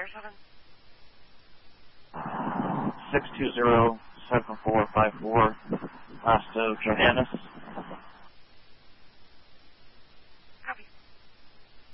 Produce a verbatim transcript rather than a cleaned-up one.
six two zero seven four five four, last of Johannes.